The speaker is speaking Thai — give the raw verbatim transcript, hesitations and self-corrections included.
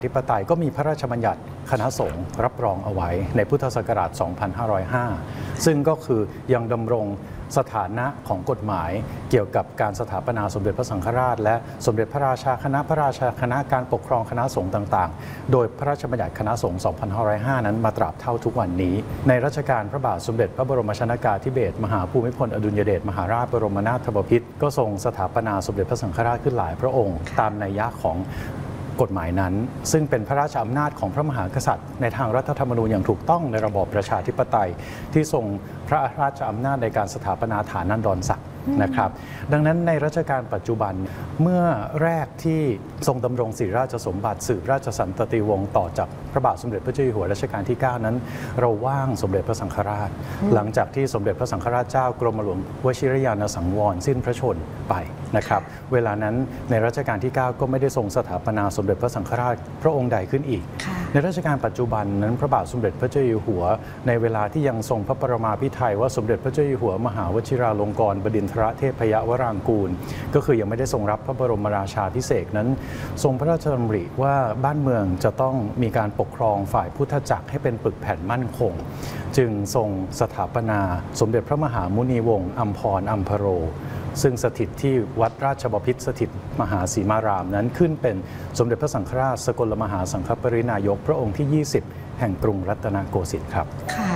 ธิปไตยก็มีพระราชบัญญัติคณะสงฆ์รับรองเอาไว้ในพุทธศักราช สองพันห้าร้อยห้า ซึ่งก็คือยังดำรงสถานะของกฎหมายเกี่ยวกับการสถาปนาสมเด็จพระสังฆราชและสมเด็จพระราชาคณะพระราชาคณะการปกครองคณะสงฆ์ต่างๆโดยพระราชบัญญัติคณะสงฆ์ สองพันห้าร้อยห้า นั้นมาตราบเท่าทุกวันนี้ในรัชกาลพระบาทสมเด็จพระบรมชนกาธิเบศรมหาภูมิพลอดุลยเดชมหาราชบรมนาถบพิตรก็ทรงสถาปนาสมเด็จพระสังฆราชขึ้นหลายพระองค์ตามนัยยะของกฎหมายนั้นซึ่งเป็นพระราชอำนาจของพระมหากษัตริย์ในทางรัฐธรรมนูญอย่างถูกต้องในระบอบประชาธิปไตยที่ทรงพระราชอำนาจในการสถาปนาฐานันดรศักดิ์นะครับดังนั้นในรัชกาลปัจจุบันเมื่อแรกที่ทรงดำรงศิริราชสมบัติสืบราชสันตติวงศ์ต่อจากพระบาทสมเด็จพระเจ้าอยู่หัวรัชกาลที่ เก้า นั้นเราว่างสมเด็จพระสังฆราชหลังจากที่สมเด็จพระสังฆราชเจ้ากรมหลวงวชิรยานสังวรสิ้นพระชนม์ไปนะครับเวลานั้นในรัชกาลที่ เก้า ก็ไม่ได้ทรงสถาปนาสมเด็จพระสังฆราชพระองค์ใดขึ้นอีกในรัชกาลปัจจุบันนั้นพระบาทสมเด็จพระเจ้าอยู่หัวในเวลาที่ยังทรงพระปรมาภิไธยว่าสมเด็จพระเจ้าอยู่หัวมหาวชิราลงกรณ์บดินทรเทพยวรางกูลก็คือยังไม่ได้ทรงรับพระบรมราชาภิเษกนั้นทรงพระราชดำริว่าบ้านเมืองจะต้องมีการปกครองฝ่ายพุทธจักรให้เป็นปึกแผ่นมั่นคงจึงทรงสถาปนาสมเด็จพระมหามุนีวงศ์อัมพรอัมพโรซึ่งสถิตที่วัดราชบพิตรสถิตมหาสีมารามนั้นขึ้นเป็นสมเด็จพระสังฆราชสกลมหาสังฆปรินายกพระองค์ที่ ยี่สิบ แห่งกรุงรัตนโกสินทร์ครับ